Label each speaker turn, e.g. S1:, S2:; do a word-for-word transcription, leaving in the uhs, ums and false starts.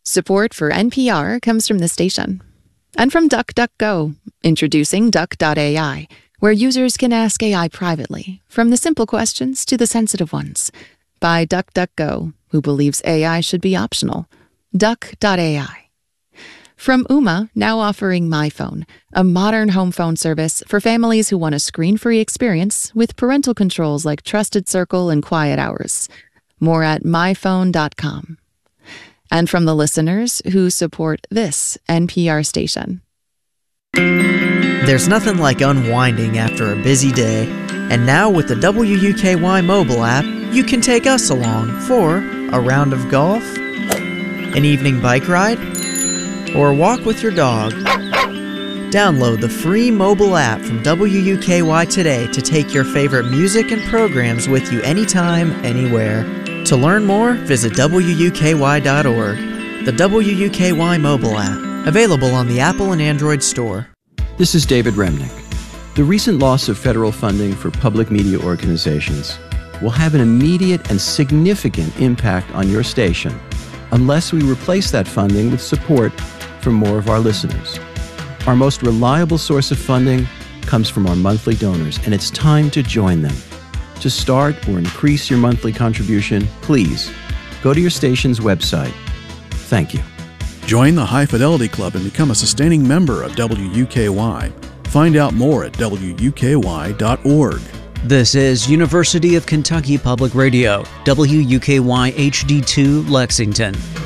S1: Support for N P R comes from the station. And from DuckDuckGo, introducing Duck dot A I, where users can ask A I privately, from the simple questions to the sensitive ones. By DuckDuckGo, who believes A I should be optional. Duck dot A I. From Ooma, now offering MyPhone, a modern home phone service for families who want a screen-free experience with parental controls like Trusted Circle and Quiet Hours. More at my phone dot com. And from the listeners who support this N P R station.
S2: There's nothing like unwinding after a busy day. And now with the W U K Y mobile app, you can take us along for a round of golf, an evening bike ride, or a walk with your dog. Download the free mobile app from W U K Y today to take your favorite music and programs with you anytime, anywhere. To learn more, visit W U K Y dot org. The W U K Y mobile app, available on the Apple and Android store.
S3: This is David Remnick. The recent loss of federal funding for public media organizations will have an immediate and significant impact on your station unless we replace that funding with support from more of our listeners. Our most reliable source of funding comes from our monthly donors, and it's time to join them. To start or increase your monthly contribution, please go to your station's website. Thank you.
S4: Join the High Fidelity Club and become a sustaining member of W U K Y. Find out more at W U K Y dot org.
S5: This is University of Kentucky Public Radio, W U K Y H D two, Lexington.